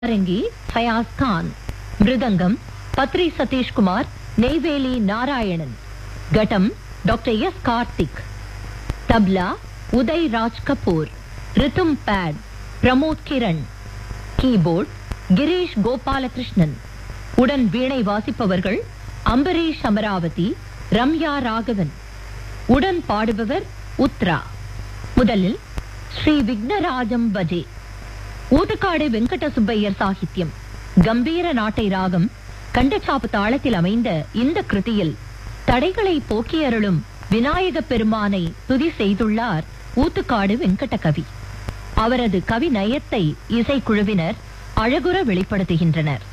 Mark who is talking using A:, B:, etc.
A: அரங்கி ஃபயாஸ் கான், மிருதங்கம் பத்ரி சதீஷ்குமார், நெய்வேலி நாராயணன், கட்டம் doctor S Karthik, tabla Uday Raj Kapoor, ரித்தும் bad Pramod Kiran, keyboard Girish Gopalakrishnan. உடன் வீணை வாசிப்பவர்கள் அம்பரீஷ் அமராவதி, ரம்யா ராகவன். உடன் பாடுபவர் உத்ரா. முதலில் ஸ்ரீ விக்னராஜம் பஜே. ஊதுக்காடு வெங்கட சுப்பையர் சாகித்யம். கம்பீர நாட்டை ராகம் கண்டச்சாப்பு தாளத்தில் அமைந்த இந்த கிருதியில் தடைகளை போக்கியருளும் விநாயக பெருமானை துதி செய்துள்ளார் ஊத்துக்காடு வெங்கட கவி. அவரது கவி நயத்தை இசைக்குழுவினர் அழகுற வெளிப்படுத்துகின்றனர்.